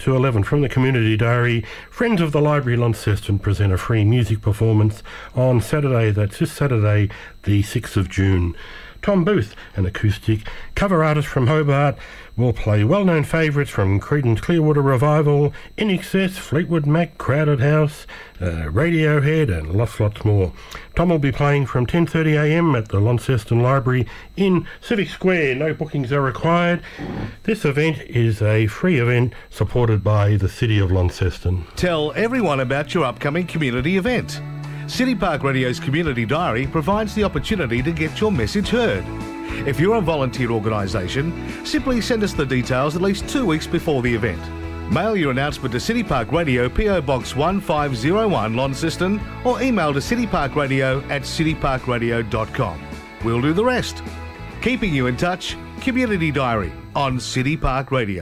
to 11 from the Community Diary. Friends of the Library Launceston present a free music performance on Saturday, that's this Saturday, the 6th of June. Tom Booth, an acoustic cover artist from Hobart, will play well-known favourites from Creedence Clearwater Revival, INXS, Fleetwood Mac, Crowded House, Radiohead and lots more. Tom will be playing from 10:30am at the Launceston Library in Civic Square. No bookings are required. This event is a free event supported by the City of Launceston. Tell everyone about your upcoming community event. City Park Radio's Community Diary provides the opportunity to get your message heard. If you're a volunteer organisation, simply send us the details at least 2 weeks before the event. Mail your announcement to City Park Radio, PO Box 1501 Launceston, or email to cityparkradio@cityparkradio.com. We'll do the rest. Keeping you in touch, Community Diary on City Park Radio.